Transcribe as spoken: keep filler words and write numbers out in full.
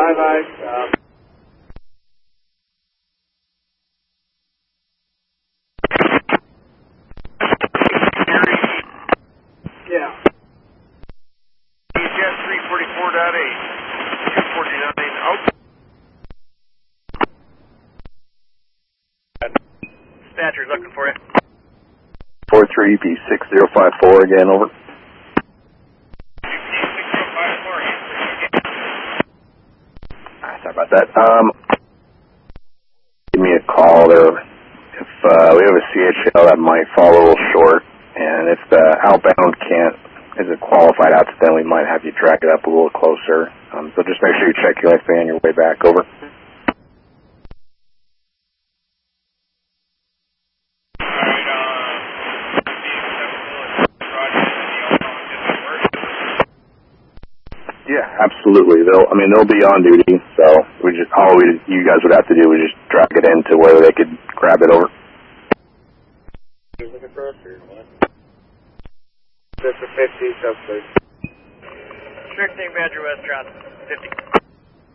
Five eyes. Um, yeah. Jet three forty-four point eight. two forty-nine out. Snatcher's looking for you. four three B six zero five four again, over. Ah, sorry about that. Um, give me a call there. If uh, we have a C H L that might fall a little short, and if the outbound can't, isn't qualified out, then we might have you track it up a little closer. Um, so just make sure you check your F A on your way back, over. Yeah, absolutely. They'll, I mean, they'll be on duty, so we just, all we, you guys would have to do is just drag it in to where they could grab it, over. Looking for us or what? That's a fifty, subspace. Strict Badger West, ground fifty.